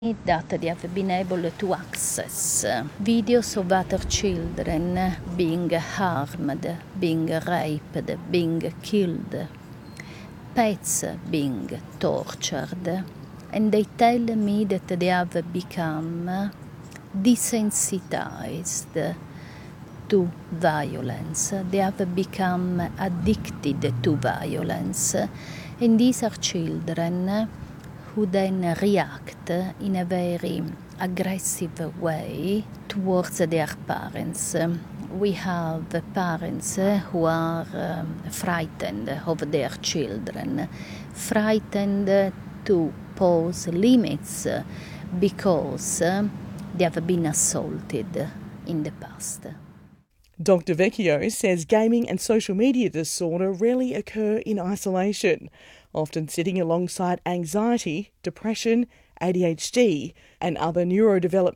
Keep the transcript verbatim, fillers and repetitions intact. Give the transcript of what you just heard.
that they have been able to access videos of other children being harmed, being raped, being killed, pets being tortured, and they tell me that they have become desensitized to violence. They have become addicted to violence, and these are children who then react in a very aggressive way towards their parents. We have parents who are um, frightened of their children, frightened to pose limits because they have been assaulted in the past. Doctor Vecchio says gaming and social media disorder rarely occur in isolation, often sitting alongside anxiety, depression, A D H D and other neurodevelopmental